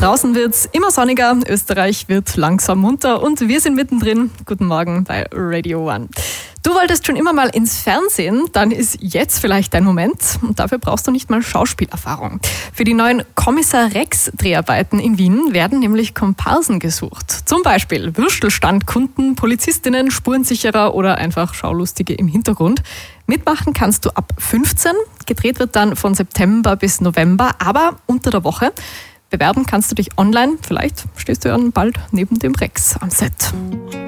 Draußen wird's immer sonniger, Österreich wird langsam munter und wir sind mittendrin. Guten Morgen bei Radio One. Du wolltest schon immer mal ins Fernsehen, dann ist jetzt vielleicht dein Moment und dafür brauchst du nicht mal Schauspielerfahrung. Für die neuen Kommissar Rex Dreharbeiten in Wien werden nämlich Komparsen gesucht. Zum Beispiel Würstelstandkunden, Polizistinnen, Spurensicherer oder einfach Schaulustige im Hintergrund. Mitmachen kannst du ab 15, gedreht wird dann von September bis November, aber unter der Woche. Bewerben kannst du dich online, vielleicht stehst du ja bald neben dem Rex am Set.